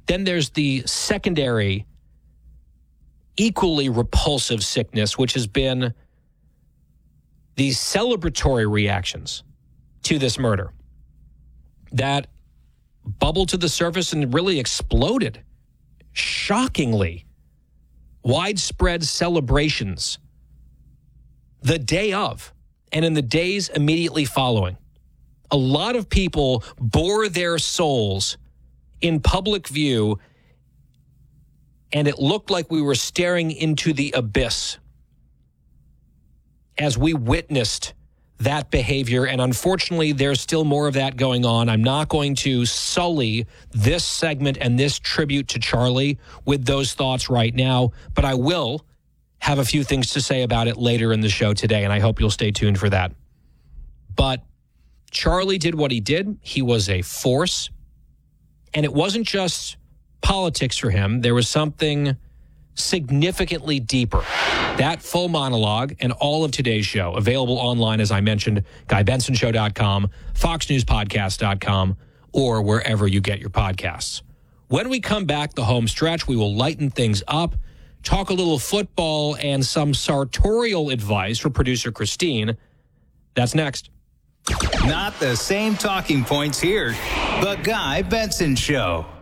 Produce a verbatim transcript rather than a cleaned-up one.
Then there's the secondary, equally repulsive sickness, which has been these celebratory reactions to this murder that bubbled to the surface and really exploded. Shockingly, widespread celebrations the day of and in the days immediately following. A lot of people bore their souls in public view, and it looked like we were staring into the abyss as we witnessed that behavior. And unfortunately, there's still more of that going on. I'm not going to sully this segment and this tribute to Charlie with those thoughts right now, but I will have a few things to say about it later in the show today, and I hope you'll stay tuned for that. But Charlie did what he did. He was a force, and it wasn't just politics for him. There was something significantly deeper. That full monologue and all of today's show available online, as I mentioned, guy benson show dot com, fox news podcast dot com, or wherever you get your podcasts. When we come back, the home stretch, we will lighten things up, talk a little football, and some sartorial advice for producer Christine. That's next. Not the same talking points here. The Guy Benson Show.